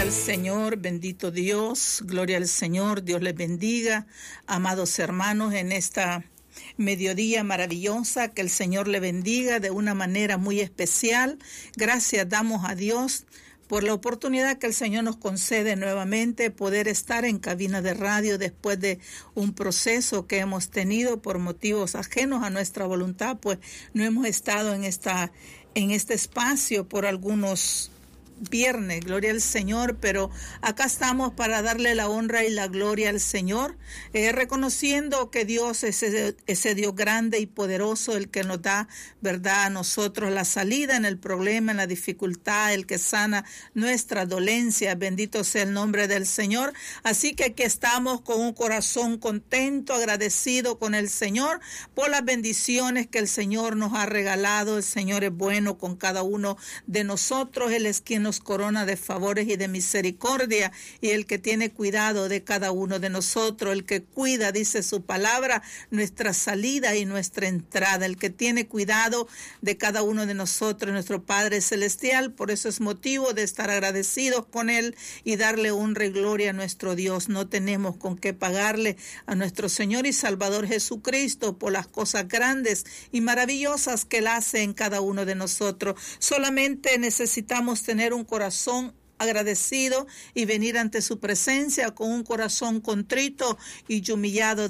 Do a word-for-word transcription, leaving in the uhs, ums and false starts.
al Señor, bendito Dios, gloria al Señor, Dios les bendiga, amados hermanos, en esta mediodía maravillosa, que el Señor le bendiga de una manera muy especial. Gracias damos a Dios por la oportunidad que el Señor nos concede nuevamente poder estar en cabina de radio después de un proceso que hemos tenido por motivos ajenos a nuestra voluntad, pues no hemos estado en esta en este espacio por algunos viernes, gloria al Señor, pero acá estamos para darle la honra y la gloria al Señor, eh, reconociendo que Dios es ese, ese Dios grande y poderoso, el que nos da, verdad, a nosotros la salida en el problema, en la dificultad, el que sana nuestra dolencia. Bendito sea el nombre del Señor. Así que aquí estamos con un corazón contento, agradecido con el Señor por las bendiciones que el Señor nos ha regalado. El Señor es bueno con cada uno de nosotros. Él es quien nos corona de favores y de misericordia, y el que tiene cuidado de cada uno de nosotros, el que cuida, dice su palabra, nuestra salida y nuestra entrada, el que tiene cuidado de cada uno de nosotros, nuestro Padre Celestial. Por eso es motivo de estar agradecidos con Él y darle honra y gloria a nuestro Dios. No tenemos con qué pagarle a nuestro Señor y Salvador Jesucristo por las cosas grandes y maravillosas que Él hace en cada uno de nosotros. Solamente necesitamos tener un corazón agradecido y venir ante su presencia con un corazón contrito y humillado